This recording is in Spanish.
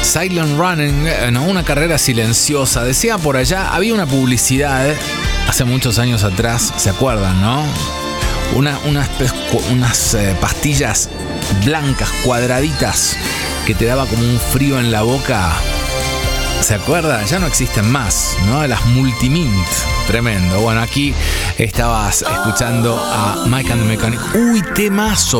Silent Running, ¿no? Una carrera silenciosa. Decía por allá, había una publicidad hace muchos años atrás, ¿se acuerdan, no? Unas pastillas blancas, cuadraditas, que te daba como un frío en la boca. ¿Se acuerdan? Ya no existen más, ¿no? Las Multimint. Tremendo. Bueno, aquí estabas escuchando a Mike and the Mechanic. Uy, temazo.